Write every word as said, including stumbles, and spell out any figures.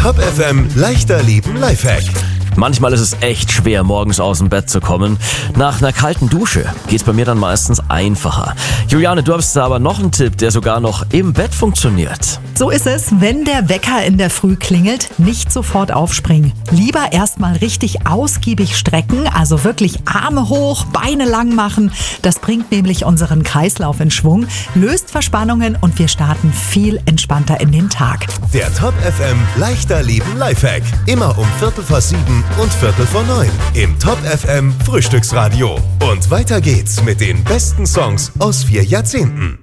Top F M leichter Leben Lifehack. Manchmal ist es echt schwer, morgens aus dem Bett zu kommen. Nach einer kalten Dusche geht's bei mir dann meistens einfacher. Juliane, du hast da aber noch einen Tipp, der sogar noch im Bett funktioniert. So ist es, wenn der Wecker in der Früh klingelt, nicht sofort aufspringen. Lieber erstmal richtig ausgiebig strecken, also wirklich Arme hoch, Beine lang machen. Das bringt nämlich unseren Kreislauf in Schwung, löst Verspannungen und wir starten viel entspannter in den Tag. Der Top F M leichter Leben Lifehack. Immer um Viertel vor sieben und Viertel vor neun im Top F M Frühstücksradio. Und weiter geht's mit den besten Songs aus vier Jahrzehnten.